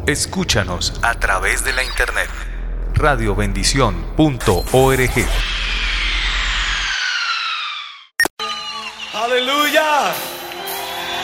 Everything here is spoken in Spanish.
escúchanos a través de la internet. radiobendición.org. ¡Aleluya!